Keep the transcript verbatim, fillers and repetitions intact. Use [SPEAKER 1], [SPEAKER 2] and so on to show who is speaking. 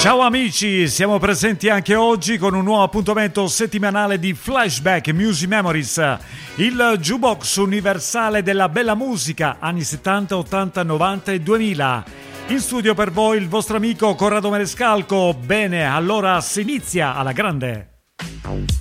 [SPEAKER 1] Ciao amici, siamo presenti anche oggi con un nuovo appuntamento settimanale di Flashback Music Memories, il jukebox universale della bella musica anni settanta, ottanta, novanta e duemila. In studio per voi il vostro amico Corrado Marescalco. Bene, allora si inizia alla grande.